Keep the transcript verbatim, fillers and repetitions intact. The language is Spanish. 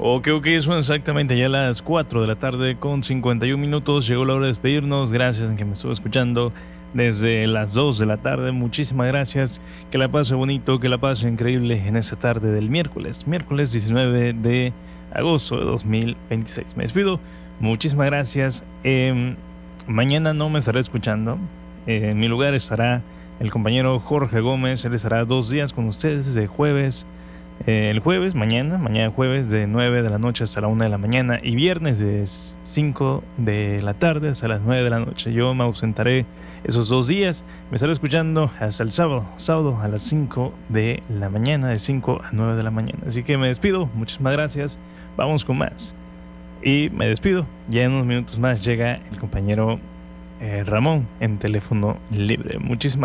Ok, ok, son exactamente ya las cuatro de la tarde con cincuenta y un minutos. Llegó la hora de despedirnos. Gracias en que me estuvo escuchando desde las dos de la tarde. Muchísimas gracias. Que la pase bonito, que la pase increíble en esa tarde del miércoles. Miércoles diecinueve de agosto de dos mil veintiséis. Me despido. Muchísimas gracias. Eh, mañana no me estaré escuchando. Eh, en mi lugar estará el compañero Jorge Gómez. Él estará dos días con ustedes desde jueves. Eh, el jueves, mañana, mañana jueves de nueve de la noche hasta la una de la mañana y viernes de cinco de la tarde hasta las nueve de la noche. Yo me ausentaré esos dos días, me estaré escuchando hasta el sábado, sábado a las cinco de la mañana, de cinco a nueve de la mañana. Así que me despido, muchísimas gracias, vamos con más. Y me despido, ya en unos minutos más llega el compañero eh, Ramón en teléfono libre. Muchísimas